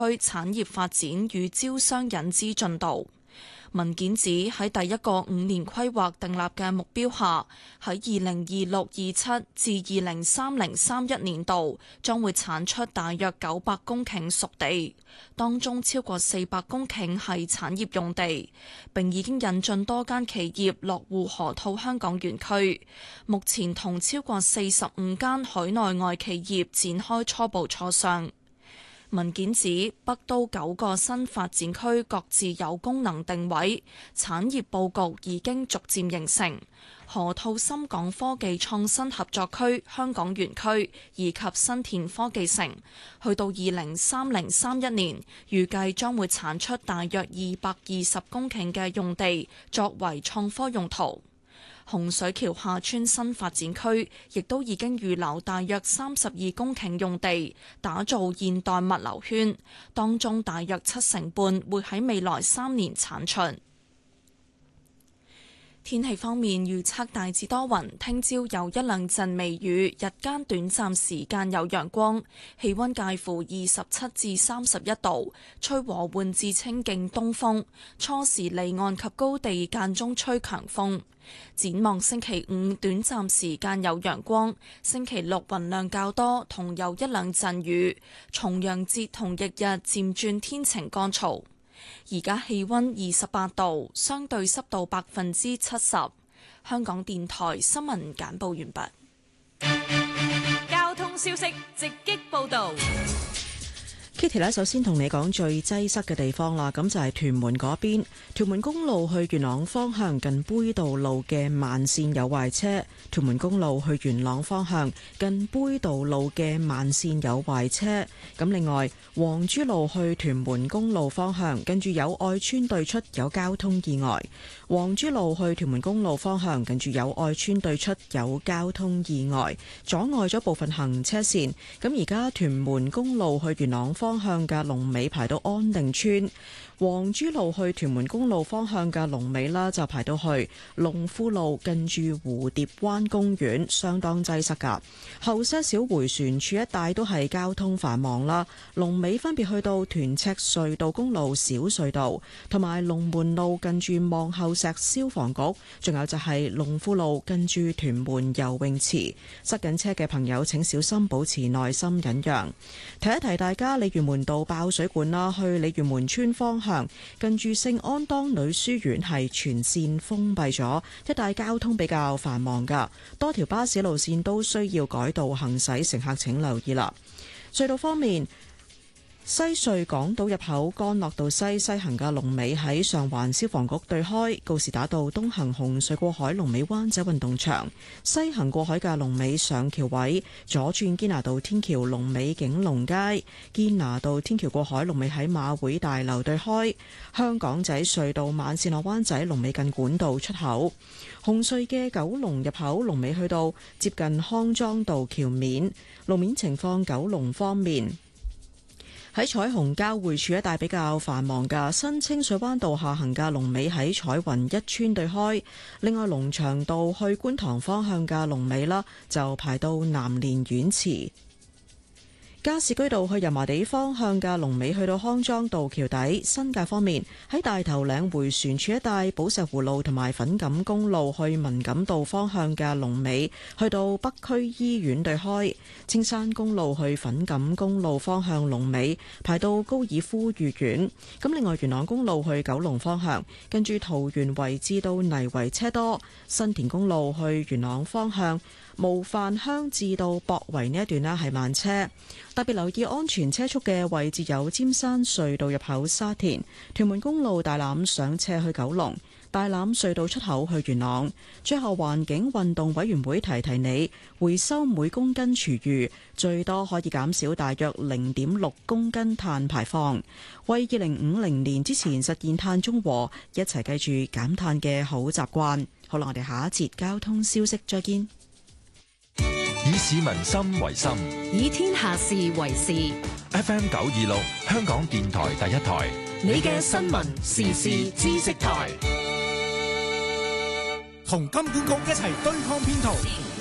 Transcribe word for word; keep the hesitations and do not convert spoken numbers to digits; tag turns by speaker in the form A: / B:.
A: 產業發展與招商引資進度。文件指喺第一個五年規劃訂立嘅目標下，喺二零二六二七至二零三零三一年度將會產出大約九百公頃熟地，當中超過四百公頃係產業用地，並已經引進多間企業落戶河套香港園區，目前同超過四十五間海內外企業展開初步磋商。文件指北都九個新發展區各自有功能定位，產業佈局已經逐漸形成。河套深港科技創新合作區、香港園區以及新田科技城，去到二零三零三一年，預計將會產出大約二百二十公頃嘅用地，作為創科用途。洪水橋廈村新發展區亦都已經預留大約三十二公頃用地，打造現代物流圈，當中大約七成半會喺未來三年產出。天氣方面預測大致多雲，聽朝有一兩陣微雨，日間短暫時間有陽光，氣溫介乎二十七至三十一度，吹和緩至清勁東風，初時離岸及高地間中吹強風。展望星期五短暫時間有陽光，星期六雲量較多，同有一兩陣雨。重陽節同翌日漸轉天晴乾燥。而家氣溫二十八度，相對濕度百分之七十。香港電台新聞簡報完
B: 畢。交通消息直擊報道。
C: Kitty 咧，首先同你講最擠塞嘅地方啦，咁就係屯門嗰邊，屯門公路去元朗方向近杯渡路嘅慢線有壞車，屯門公路去元朗方向近杯渡路嘅慢線有壞車。咁另外，黃珠路去屯門公路方向近住友愛村對出有交通意外，黃珠路去屯門公路方向近住友愛村對出有交通意外，阻礙咗部分行車線。咁而家屯門公路去元朗方向嘅龍尾排到安定村，黃珠路去屯門公路方向嘅龍尾啦，就排到去龍富路近住蝴蝶灣公園，相當擠塞噶。後些小迴旋處一帶都係交通繁忙啦。龍尾分別去到屯赤隧道公路小隧道，同埋龍門路近住望后石消防局，仲有就係龍富路近住屯門游泳池。塞緊車嘅朋友請小心保持耐心忍讓。提一提大家，鯉魚門道爆水管啦，去鯉魚門村方向近住聖安當女書院係全線封閉咗，一帶交通比較繁忙噶，多條巴士路線都需要改道行駛，乘客請留意啦。隧道方面，西隧港島入口干諾道西西行嘅龍尾喺上環消防局對開，告士打道東行紅隧過海龍尾灣仔運動場，西行過海嘅龍尾上橋位，左轉堅拿道天橋龍尾景隆街，堅拿道天橋過海龍尾喺馬會大樓對開，香港仔隧道慢線落灣仔龍尾近管道出口，紅隧嘅九龍入口龍尾去到接近康莊道橋面。路面情況，九龍方面，喺彩虹交匯處一帶比較繁忙嘅新清水灣道下行嘅龍尾喺彩雲一村對開，另外龍翔道去觀塘方向嘅龍尾啦，就排到南蓮苑池。加士居道去油麻地方向嘅龍尾去到康莊道橋底。新界方面，喺大頭嶺迴旋處一帶，寶石湖路同埋粉錦公路去文錦道方向嘅龍尾去到北區醫院對開。青山公路去粉錦公路方向龍尾排到高爾夫御苑。咁另外元朗公路去九龍方向跟住桃園圍至到泥圍車多。新田公路去元朗方向模範鄉至到博圍呢一段呢係慢車，特別留意安全車速嘅位置有尖山隧道入口沙田、屯門公路大欖上斜去九龍、大欖隧道出口去元朗。最後環境運動委員會提提你，回收每公斤廚餘最多可以減少大約零點六公斤碳排放，為二零五零年之前實現碳中和，一齊記住減碳嘅好習慣。好啦，我哋下一節交通消息再見。
D: 以市民心為心，
B: 以天下事為事。
D: F M 九二六，香港電台第一台，
B: 你嘅新聞時事知識台，
E: 同金管局一齊對抗騙徒。